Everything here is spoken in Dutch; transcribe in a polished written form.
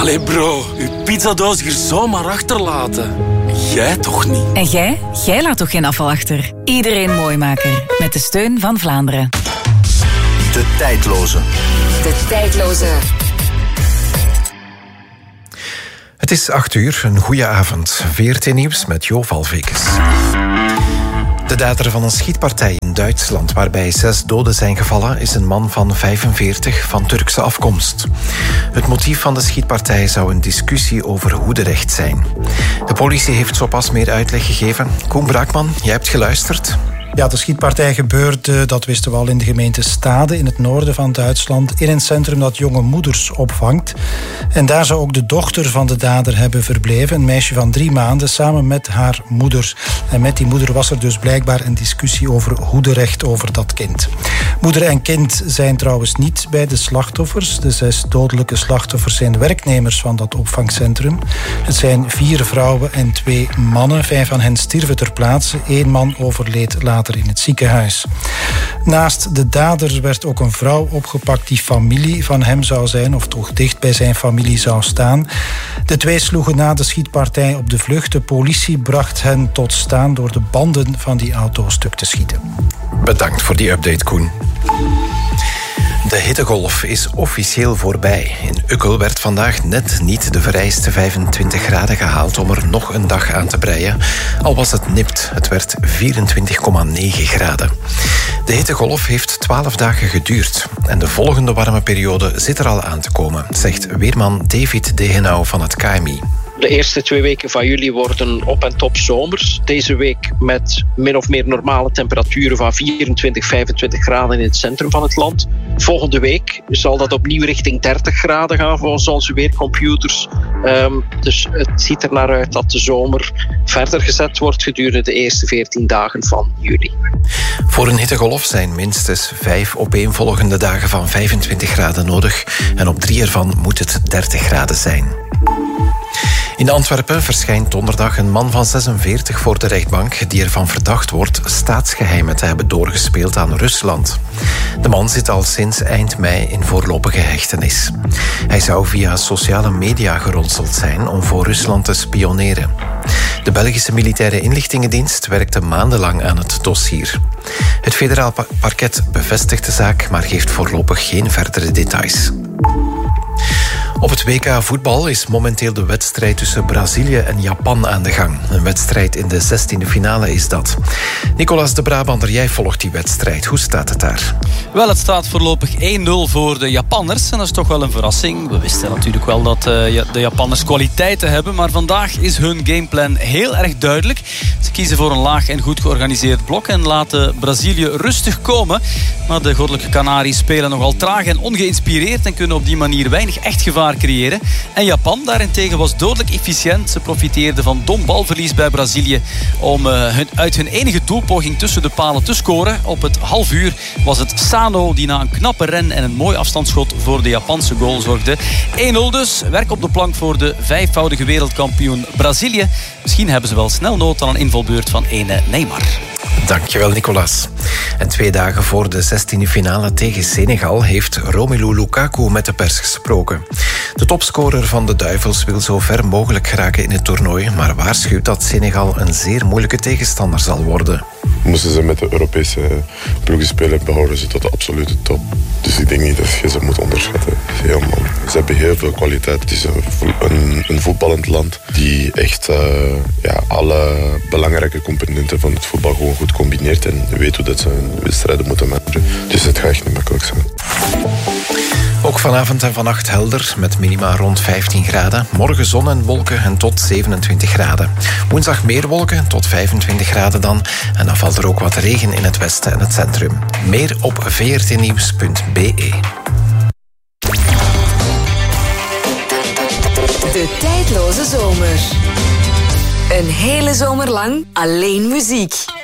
Allee bro, uw pizzadoos hier zomaar achterlaten. Jij toch niet? En jij? Jij laat toch geen afval achter? Iedereen Mooimaker. Met de steun van Vlaanderen. De tijdloze. De tijdloze. Het is 8:00, een goede avond. VRT Nieuws met Jo Valvekes. De dader van een schietpartij in Duitsland, waarbij 6 doden zijn gevallen, is een man van 45 van Turkse afkomst. Het motief van de schietpartij zou een discussie over hoederecht zijn. De politie heeft zo pas meer uitleg gegeven. Koen Braakman, jij hebt geluisterd. Ja, de schietpartij gebeurde, dat wisten we al, in de gemeente Stade in het noorden van Duitsland, in een centrum dat jonge moeders opvangt. En daar zou ook de dochter van de dader hebben verbleven, een meisje van 3 maanden, samen met haar moeder. En met die moeder was er dus blijkbaar een discussie over hoederecht over dat kind. Moeder en kind zijn trouwens niet bij de slachtoffers. De 6 dodelijke slachtoffers zijn werknemers van dat opvangcentrum. Het zijn 4 vrouwen en 2 mannen. 5 van hen stierven ter plaatse. 1 man overleed later in het ziekenhuis. Naast de dader werd ook een vrouw opgepakt die familie van hem zou zijn, of toch dicht bij zijn familie zou staan. De 2 sloegen na de schietpartij op de vlucht. De politie bracht hen tot staan door de banden van die auto stuk te schieten. Bedankt voor die update, Koen. De hittegolf is officieel voorbij. In Ukkel werd vandaag net niet de vereiste 25 graden gehaald om er nog een dag aan te breien. Al was het nipt, het werd 24,9 graden. De hittegolf heeft 12 dagen geduurd. En de volgende warme periode zit er al aan te komen, zegt weerman David Degenau van het KMI. De eerste 2 weken van juli worden op en top zomers. Deze week met min of meer normale temperaturen van 24, 25 graden in het centrum van het land. Volgende week zal dat opnieuw richting 30 graden gaan volgens onze weercomputers. Dus het ziet er naar uit dat de zomer verder gezet wordt gedurende de eerste 14 dagen van juli. Voor een hittegolf zijn minstens 5 opeenvolgende dagen van 25 graden nodig. En op 3 ervan moet het 30 graden zijn. In Antwerpen verschijnt donderdag een man van 46 voor de rechtbank die ervan verdacht wordt staatsgeheimen te hebben doorgespeeld aan Rusland. De man zit al sinds eind mei in voorlopige hechtenis. Hij zou via sociale media geronseld zijn om voor Rusland te spioneren. De Belgische Militaire Inlichtingendienst werkte maandenlang aan het dossier. Het federaal parket bevestigt de zaak, maar geeft voorlopig geen verdere details. Op het WK voetbal is momenteel de wedstrijd tussen Brazilië en Japan aan de gang. Een wedstrijd in de 16e finale is dat. Nicolas de Brabander, jij volgt die wedstrijd. Hoe staat het daar? Wel, het staat voorlopig 1-0 voor de Japanners. En dat is toch wel een verrassing. We wisten natuurlijk wel dat de Japanners kwaliteiten hebben. Maar vandaag is hun gameplan heel erg duidelijk. Ze kiezen voor een laag en goed georganiseerd blok en laten Brazilië rustig komen. Maar de Goddelijke Canaries spelen nogal traag en ongeïnspireerd en kunnen op die manier weinig echt gevaar creëren. En Japan daarentegen was dodelijk efficiënt. Ze profiteerden van dom balverlies bij Brazilië om uit hun enige doelpoging tussen de palen te scoren. Op het halfuur was het Sano die na een knappe ren en een mooi afstandsschot voor de Japanse goal zorgde. 1-0 dus. Werk op de plank voor de 5-voudige wereldkampioen Brazilië. Misschien hebben ze wel snel nood aan een invalbeurt van ene Neymar. Dankjewel, Nicolas. En 2 dagen voor de 16e finale tegen Senegal heeft Romelu Lukaku met de pers gesproken. De topscorer van de Duivels wil zo ver mogelijk geraken in het toernooi, maar waarschuwt dat Senegal een zeer moeilijke tegenstander zal worden. Moesten ze met de Europese ploegen spelen, behouden ze tot de absolute top. Dus ik denk niet dat je ze moet onderschatten. Ze hebben heel veel kwaliteit. Het is een voetballend land die echt alle belangrijke componenten van het voetbal gewoon goed combineert en weet hoe dat ze hun wedstrijden moeten managen. Dus het gaat echt niet makkelijk zijn. Ook vanavond en vannacht helder, met minima rond 15 graden. Morgen zon en wolken en tot 27 graden. Woensdag meer wolken, tot 25 graden dan. En dan valt er ook wat regen in het westen en het centrum. Meer op vrtnieuws.be. De tijdloze zomer. Een hele zomer lang alleen muziek.